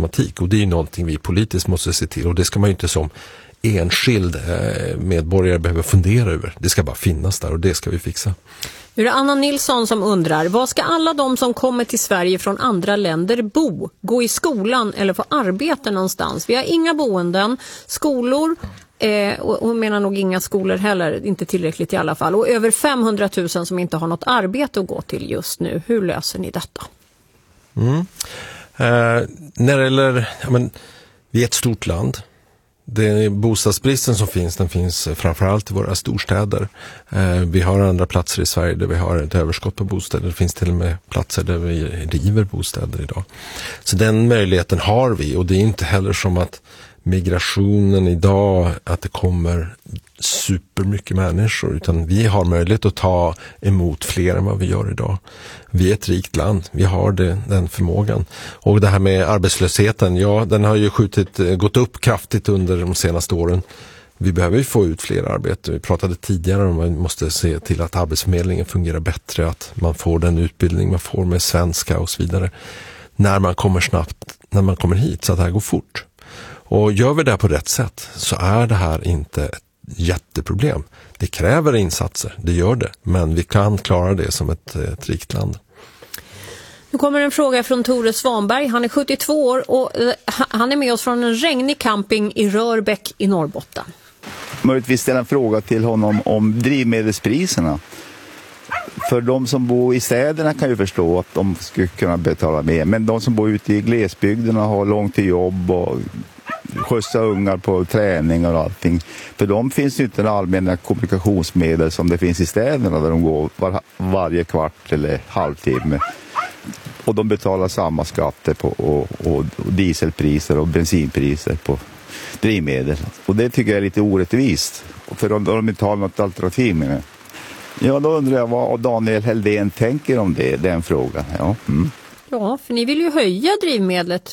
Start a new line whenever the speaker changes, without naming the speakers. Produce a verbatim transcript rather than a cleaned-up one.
automatik, och det är ju någonting vi politiskt måste se till, och det ska man ju inte som enskild eh, medborgare behöva fundera över. Det ska bara finnas där, och det ska vi fixa.
Nu är det Anna Nilsson som undrar, vad ska alla de som kommer till Sverige från andra länder bo? Gå i skolan eller få arbete någonstans? Vi har inga boenden, skolor, eh, och hon menar nog inga skolor heller, inte tillräckligt i alla fall. Och över femhundratusen som inte har något arbete att gå till just nu. Hur löser ni detta?
Mm. Eh, när det gäller, ja, men, vi är ett stort land. Den bostadsbristen som finns, den finns framförallt i våra storstäder. Eh, vi har andra platser i Sverige där vi har ett överskott på bostäder. Det finns till och med platser där vi river bostäder idag. Så den möjligheten har vi, och det är inte heller som att migrationen idag, att det kommer supermycket människor, utan vi har möjlighet att ta emot fler än vad vi gör idag. Vi är ett rikt land, vi har det, den förmågan. Och det här med arbetslösheten, ja, den har ju skjutit, gått upp kraftigt under de senaste åren. Vi behöver ju få ut fler arbete. Vi pratade tidigare om att man måste se till att arbetsförmedlingen fungerar bättre, att man får den utbildning man får med svenska och så vidare när man kommer snabbt, när man kommer hit, så att det här går fort. Och gör vi det på rätt sätt så är det här inte ett jätteproblem. Det kräver insatser, det gör det. Men vi kan klara det som ett, ett rikt land.
Nu kommer en fråga från Tore Svanberg. Han är sjuttiotvå år och eh, han är med oss från en regnig camping i Rörbäck i Norrbotten.
Möjligtvis ställa en fråga till honom om drivmedelspriserna. För de som bor i städerna kan ju förstå att de skulle kunna betala mer. Men de som bor ute i glesbygderna har långt till jobb och skjutsa ungar på träning och allting. För de finns ju inte en allmänna kommunikationsmedel som det finns i städerna där de går var, varje kvart eller halvtimme. Och de betalar samma skatter på och, och, och dieselpriser och bensinpriser på drivmedel. Och det tycker jag är lite orättvist. För de, de inte har något alternativ med det. Ja, då undrar jag vad Daniel Heldén tänker om det, den frågan. Ja, mm.
Ja, för ni vill ju höja drivmedlet